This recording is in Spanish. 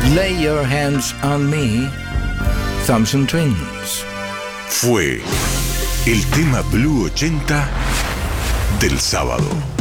Lay Your Hands on Me, Thompson Twins. Fue el tema Blue 80 del sábado.